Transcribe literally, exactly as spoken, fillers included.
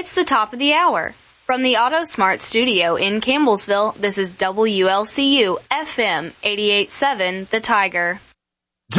It's the top of the hour. From the AutoSmart studio in Campbellsville, this is W L C U F M eighty-eight point seven The Tiger.